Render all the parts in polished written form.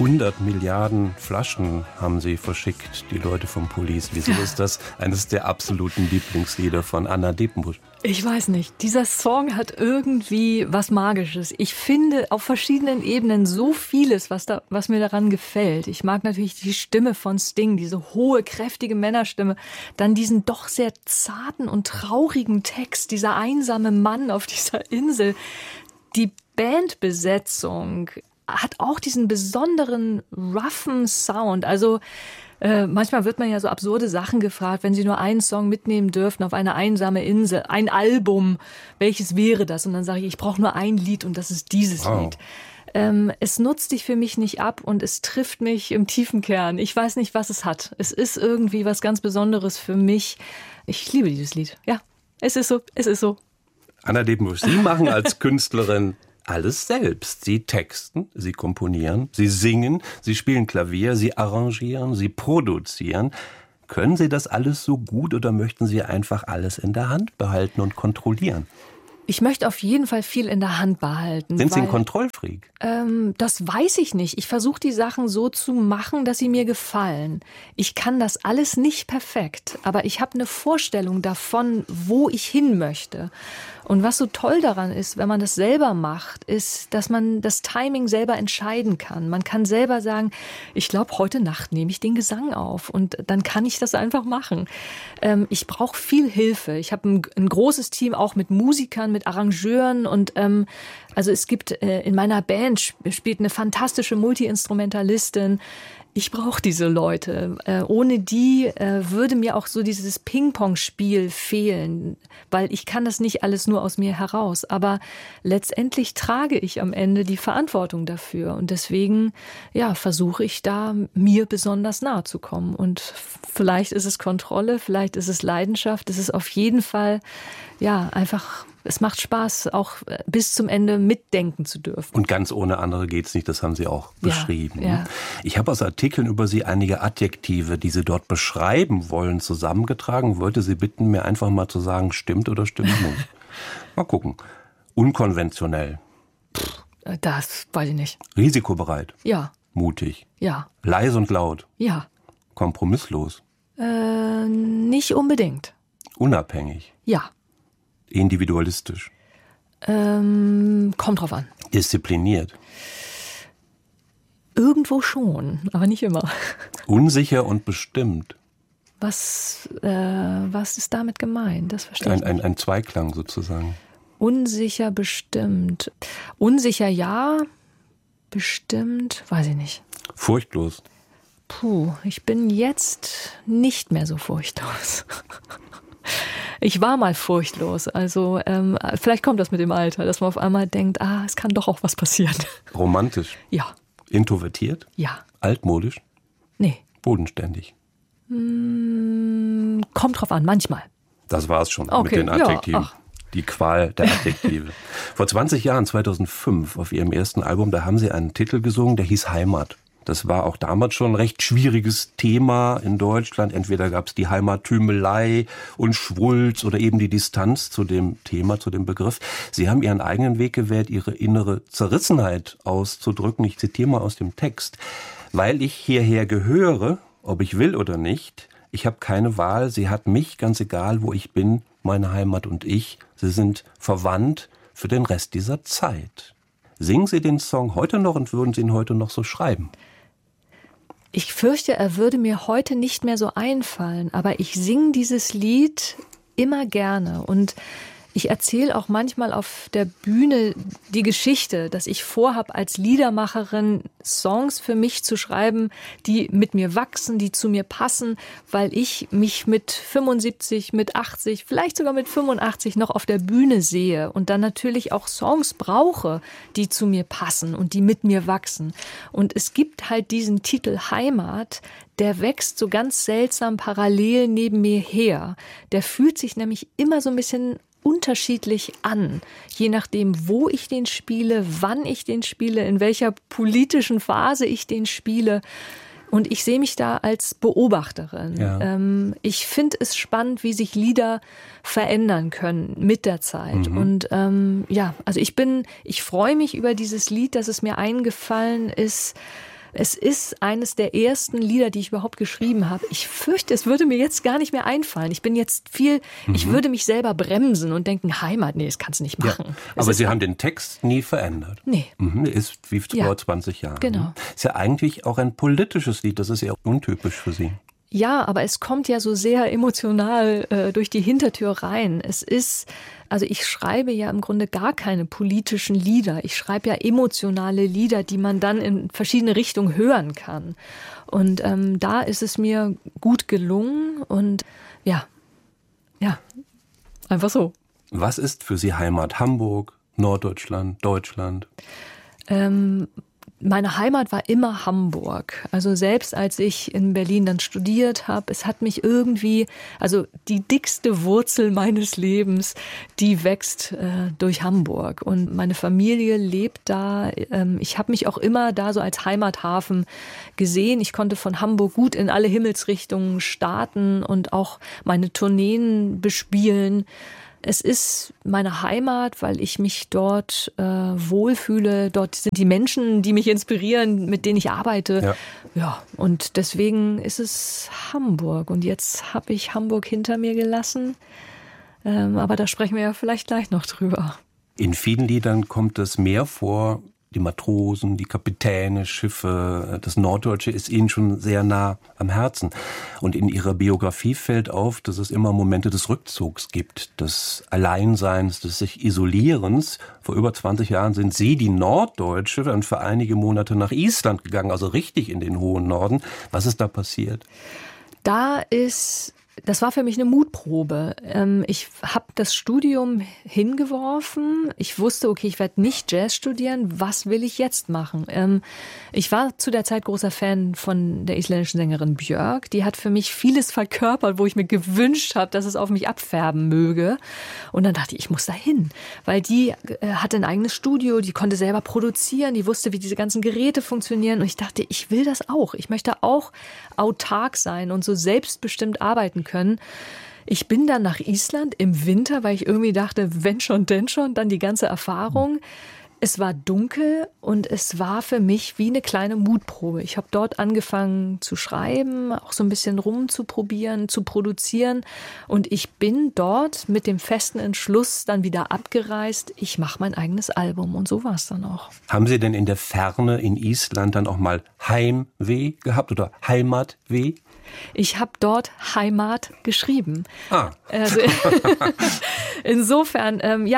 100 Milliarden Flaschen haben sie verschickt, die Leute vom Police. Wieso ist das eines der absoluten Lieblingslieder von Anna Depenbusch? Ich weiß nicht. Dieser Song hat irgendwie was Magisches. Ich finde auf verschiedenen Ebenen so vieles, was mir daran gefällt. Ich mag natürlich die Stimme von Sting, diese hohe, kräftige Männerstimme. Dann diesen doch sehr zarten und traurigen Text, dieser einsame Mann auf dieser Insel. Die Bandbesetzung hat auch diesen besonderen, roughen Sound. Also manchmal wird man ja so absurde Sachen gefragt, wenn Sie nur einen Song mitnehmen dürften auf eine einsame Insel, ein Album, welches wäre das? Und dann sage ich brauche nur ein Lied und das ist dieses Lied. Es nutzt dich für mich nicht ab und es trifft mich im tiefen Kern. Ich weiß nicht, was es hat. Es ist irgendwie was ganz Besonderes für mich. Ich liebe dieses Lied. Ja, es ist so, es ist so. Anna Depenbusch, Sie machen als Künstlerin alles selbst. Sie texten, Sie komponieren, Sie singen, Sie spielen Klavier, Sie arrangieren, Sie produzieren. Können Sie das alles so gut oder möchten Sie einfach alles in der Hand behalten und kontrollieren? Ich möchte auf jeden Fall viel in der Hand behalten. Sind Sie ein Kontrollfreak? Das weiß ich nicht. Ich versuche die Sachen so zu machen, dass sie mir gefallen. Ich kann das alles nicht perfekt, aber ich habe eine Vorstellung davon, wo ich hin möchte. Und was so toll daran ist, wenn man das selber macht, ist, dass man das Timing selber entscheiden kann. Man kann selber sagen, ich glaube, heute Nacht nehme ich den Gesang auf und dann kann ich das einfach machen. Ich brauche viel Hilfe. Ich habe ein großes Team auch mit Musikern, mit Arrangeuren und also es gibt in meiner Band spielt eine fantastische Multi-Instrumentalistin. Ich brauche diese Leute. Ohne die würde mir auch so dieses Ping-Pong-Spiel fehlen, weil ich kann das nicht alles nur aus mir heraus. Aber letztendlich trage ich am Ende die Verantwortung dafür. Und deswegen versuche ich da, mir besonders nahe zu kommen. Und vielleicht ist es Kontrolle, vielleicht ist es Leidenschaft. Es ist auf jeden Fall einfach... Es macht Spaß, auch bis zum Ende mitdenken zu dürfen. Und ganz ohne andere geht's nicht, das haben Sie auch beschrieben. Ja. Ich habe aus Artikeln über Sie einige Adjektive, die Sie dort beschreiben wollen, zusammengetragen. Wollte Sie bitten, mir einfach mal zu sagen, stimmt oder stimmt nicht. Mal gucken. Unkonventionell. Das weiß ich nicht. Risikobereit. Ja. Mutig. Ja. Leise und laut. Ja. Kompromisslos. Nicht unbedingt. Unabhängig. Ja. Individualistisch. Kommt drauf an. Diszipliniert. Irgendwo schon, aber nicht immer. Unsicher und bestimmt. Was ist damit gemeint? Das verstehe ich nicht. Ein Zweiklang sozusagen. Unsicher, bestimmt. Unsicher ja, bestimmt, weiß ich nicht. Furchtlos. Ich bin jetzt nicht mehr so furchtlos. Ich war mal furchtlos, also vielleicht kommt das mit dem Alter, dass man auf einmal denkt, es kann doch auch was passieren. Romantisch? Ja. Introvertiert? Ja. Altmodisch? Nee. Bodenständig? Kommt drauf an, manchmal. Das war's schon mit den Adjektiven. Die Qual der Adjektive. Vor 20 Jahren, 2005, auf Ihrem ersten Album, da haben Sie einen Titel gesungen, der hieß Heimat. Das war auch damals schon ein recht schwieriges Thema in Deutschland. Entweder gab es die Heimattümelei und Schwulz oder eben die Distanz zu dem Thema, zu dem Begriff. Sie haben Ihren eigenen Weg gewählt, Ihre innere Zerrissenheit auszudrücken. Ich zitiere mal aus dem Text. Weil ich hierher gehöre, ob ich will oder nicht, ich habe keine Wahl, sie hat mich, ganz egal, wo ich bin, meine Heimat und ich. Sie sind verwandt für den Rest dieser Zeit. Singen Sie den Song heute noch und würden Sie ihn heute noch so schreiben? Ich fürchte, er würde mir heute nicht mehr so einfallen, aber ich singe dieses Lied immer gerne und ich erzähle auch manchmal auf der Bühne die Geschichte, dass ich vorhabe, als Liedermacherin Songs für mich zu schreiben, die mit mir wachsen, die zu mir passen, weil ich mich mit 75, mit 80, vielleicht sogar mit 85 noch auf der Bühne sehe und dann natürlich auch Songs brauche, die zu mir passen und die mit mir wachsen. Und es gibt halt diesen Titel Heimat, der wächst so ganz seltsam parallel neben mir her. Der fühlt sich nämlich immer so ein bisschen unterschiedlich an, je nachdem, wo ich den spiele, wann ich den spiele, in welcher politischen Phase ich den spiele. Und ich sehe mich da als Beobachterin. Ja. Ich finde es spannend, wie sich Lieder verändern können mit der Zeit. Und also ich freue mich über dieses Lied, dass es mir eingefallen ist, Es ist eines der ersten Lieder, die ich überhaupt geschrieben habe. Ich fürchte, es würde mir jetzt gar nicht mehr einfallen. Ich bin jetzt ich würde mich selber bremsen und denken, Heimat, nee, das kannst du nicht machen. Ja, aber Sie haben den Text nie verändert. Nee. Ist wie vor 20 Jahren. Genau. Ist ja eigentlich auch ein politisches Lied, das ist eher untypisch für Sie. Ja, aber es kommt ja so sehr emotional durch die Hintertür rein. Also ich schreibe ja im Grunde gar keine politischen Lieder. Ich schreibe ja emotionale Lieder, die man dann in verschiedene Richtungen hören kann. Und da ist es mir gut gelungen und ja, einfach so. Was ist für Sie Heimat? Hamburg, Norddeutschland, Deutschland? Meine Heimat war immer Hamburg. Also selbst als ich in Berlin dann studiert habe, es hat mich irgendwie, also die dickste Wurzel meines Lebens, die wächst durch Hamburg. Und meine Familie lebt da. Ich habe mich auch immer da so als Heimathafen gesehen. Ich konnte von Hamburg gut in alle Himmelsrichtungen starten und auch meine Tourneen bespielen. Es ist meine Heimat, weil ich mich dort wohlfühle. Dort sind die Menschen, die mich inspirieren, mit denen ich arbeite. Ja, und deswegen ist es Hamburg. Und jetzt habe ich Hamburg hinter mir gelassen. Aber da sprechen wir ja vielleicht gleich noch drüber. In vielen Liedern kommt das Meer vor. Die Matrosen, die Kapitäne, Schiffe, das Norddeutsche ist Ihnen schon sehr nah am Herzen. Und in Ihrer Biografie fällt auf, dass es immer Momente des Rückzugs gibt, des Alleinseins, des sich Isolierens. Vor über 20 Jahren sind Sie, die Norddeutsche, dann für einige Monate nach Island gegangen, also richtig in den hohen Norden. Was ist da passiert? Das war für mich eine Mutprobe. Ich habe das Studium hingeworfen. Ich wusste, okay, ich werde nicht Jazz studieren. Was will ich jetzt machen? Ich war zu der Zeit großer Fan von der isländischen Sängerin Björk. Die hat für mich vieles verkörpert, wo ich mir gewünscht habe, dass es auf mich abfärben möge. Und dann dachte ich muss da hin. Weil die hatte ein eigenes Studio, die konnte selber produzieren, die wusste, wie diese ganzen Geräte funktionieren. Und ich dachte, ich will das auch. Ich möchte auch autark sein und so selbstbestimmt arbeiten können. Ich bin dann nach Island im Winter, weil ich irgendwie dachte, wenn schon, denn schon, dann die ganze Erfahrung. Es war dunkel und es war für mich wie eine kleine Mutprobe. Ich habe dort angefangen zu schreiben, auch so ein bisschen rumzuprobieren, zu produzieren. Und ich bin dort mit dem festen Entschluss dann wieder abgereist. Ich mache mein eigenes Album und so war es dann auch. Haben Sie denn in der Ferne in Island dann auch mal Heimweh gehabt oder Heimatweh? Ich habe dort Heimat geschrieben. Also, insofern,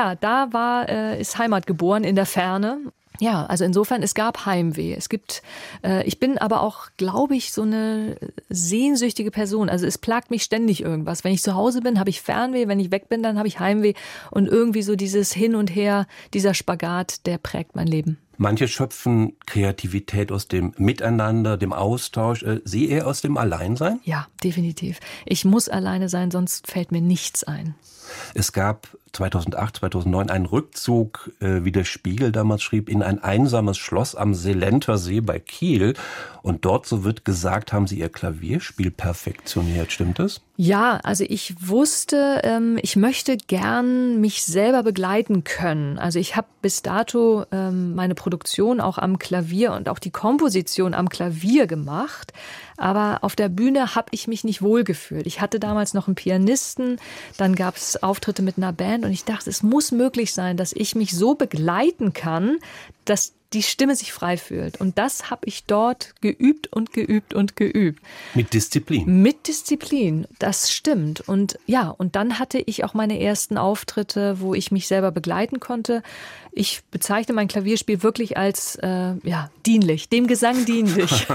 da ist Heimat geboren in der Ferne. Ja, also insofern, es gab Heimweh. Ich bin aber auch, glaube ich, so eine sehnsüchtige Person. Also es plagt mich ständig irgendwas. Wenn ich zu Hause bin, habe ich Fernweh. Wenn ich weg bin, dann habe ich Heimweh. Und irgendwie so dieses Hin und Her, dieser Spagat, der prägt mein Leben. Manche schöpfen Kreativität aus dem Miteinander, dem Austausch. Sie eher aus dem Alleinsein? Ja, definitiv. Ich muss alleine sein, sonst fällt mir nichts ein. Es gab 2008, 2009 einen Rückzug, wie der Spiegel damals schrieb, in ein einsames Schloss am Selenter See bei Kiel. Und dort, so wird gesagt, haben Sie Ihr Klavierspiel perfektioniert. Stimmt das? Ja, also ich wusste, ich möchte gern mich selber begleiten können. Also ich habe bis dato meine Produktion auch am Klavier und auch die Komposition am Klavier gemacht. Aber auf der Bühne habe ich mich nicht wohlgefühlt. Ich hatte damals noch einen Pianisten, dann gab es Auftritte mit einer Band und ich dachte, es muss möglich sein, dass ich mich so begleiten kann, dass die Stimme sich frei fühlt. Und das habe ich dort geübt und geübt und geübt. Mit Disziplin. Mit Disziplin, das stimmt. Und ja, und dann hatte ich auch meine ersten Auftritte, wo ich mich selber begleiten konnte. Ich bezeichne mein Klavierspiel wirklich als dienlich, dem Gesang dienlich.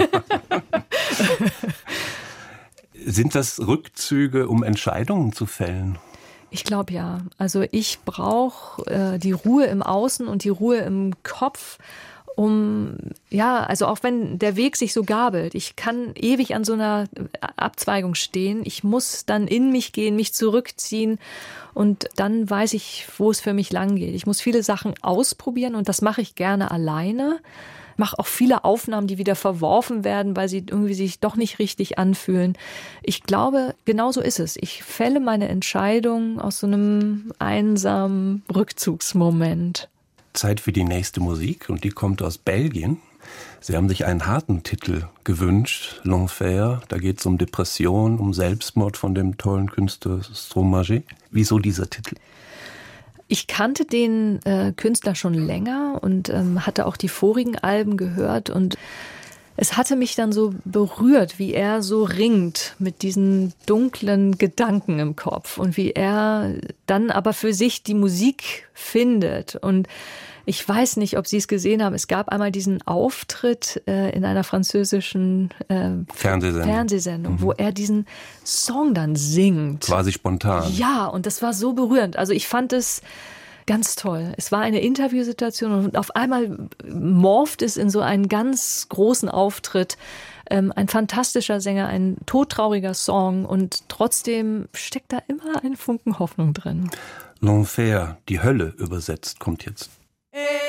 Sind das Rückzüge, um Entscheidungen zu fällen? Ich glaube ja. Also ich brauche die Ruhe im Außen und die Ruhe im Kopf, also auch wenn der Weg sich so gabelt. Ich kann ewig an so einer Abzweigung stehen. Ich muss dann in mich gehen, mich zurückziehen und dann weiß ich, wo es für mich lang geht. Ich muss viele Sachen ausprobieren und das mache ich gerne alleine. Mache auch viele Aufnahmen, die wieder verworfen werden, weil sie irgendwie sich doch nicht richtig anfühlen. Ich glaube, genau so ist es. Ich fälle meine Entscheidung aus so einem einsamen Rückzugsmoment. Zeit für die nächste Musik und die kommt aus Belgien. Sie haben sich einen harten Titel gewünscht, L'Enfer. Da geht es um Depression, um Selbstmord von dem tollen Künstler Stromae. Wieso dieser Titel? Ich kannte den Künstler schon länger und hatte auch die vorigen Alben gehört. Und es hatte mich dann so berührt, wie er so ringt mit diesen dunklen Gedanken im Kopf und wie er dann aber für sich die Musik findet. Und ich weiß nicht, ob Sie es gesehen haben. Es gab einmal diesen Auftritt in einer französischen Fernsehsendung, wo er diesen Song dann singt. Quasi spontan. Ja, und das war so berührend. Also ich fand es ganz toll. Es war eine Interviewsituation und auf einmal morpht es in so einen ganz großen Auftritt. Ein fantastischer Sänger, ein todtrauriger Song und trotzdem steckt da immer ein Funken Hoffnung drin. L'Enfer, die Hölle übersetzt, kommt jetzt.